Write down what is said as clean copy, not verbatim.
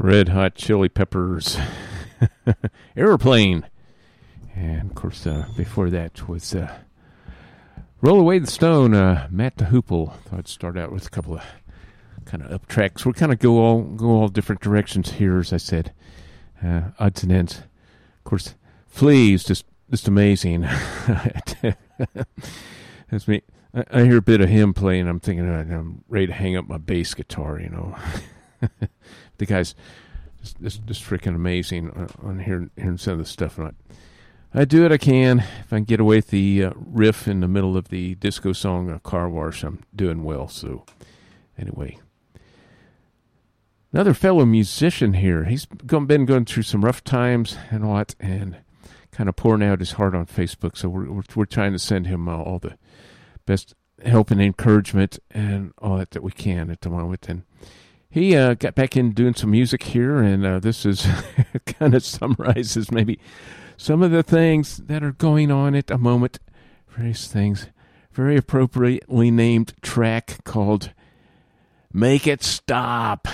Red Hot Chili Peppers, Airplane. And, of course, before that was Roll Away the Stone, Matt the Hoople. Thought I'd start out with a couple of kind of up tracks. We'll kind of go all different directions here, as I said. Odds and ends. Of course, Flea is just amazing. That's me. I hear a bit of him playing. I'm thinking I'm ready to hang up my bass guitar, you know. The guy's just freaking amazing on hearing some of the stuff. And I do what I can. If I can get away with the riff in the middle of the disco song, Car Wash, I'm doing well. So anyway, another fellow musician here. He's been going through some rough times and what, and kind of pouring out his heart on Facebook. So we're trying to send him all the best help and encouragement and all that we can at the moment. And he got back in doing some music here, and this is kind of summarizes maybe some of the things that are going on at the moment. Various things. Very appropriately named track called Make It Stop.